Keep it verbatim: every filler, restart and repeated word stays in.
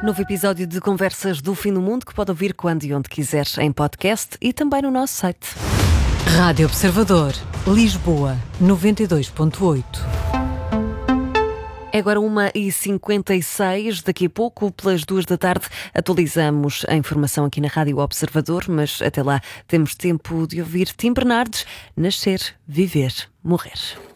Novo episódio de Conversas do Fim do Mundo que pode ouvir quando e onde quiser, em podcast e também no nosso site. Rádio Observador, Lisboa, noventa e dois ponto oito. É agora uma e cinquenta e seis, daqui a pouco, pelas duas da tarde, atualizamos a informação aqui na Rádio Observador, mas até lá temos tempo de ouvir Tim Bernardes, Nascer, Viver, Morrer.